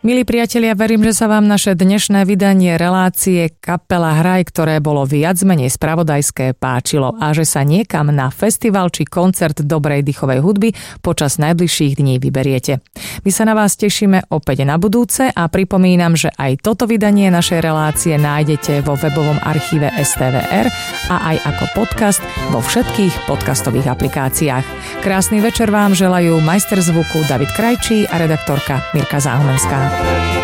Milí priatelia, verím, že sa vám naše dnešné vydanie relácie Kapela Hraj, ktoré bolo viac menej spravodajské, páčilo a že sa niekam na festival či koncert dobrej dýchovej hudby počas najbližších dní vyberiete. My sa na vás tešíme opäť na budúce a pripomínam, že aj toto vydanie našej relácie nájdete vo webovom archíve STVR a aj ako podcast vo všetkých podcastových aplikáciách. Krásny večer vám želajú majster zvuku David Krajčí a redaktorka Mirka Záhumenská.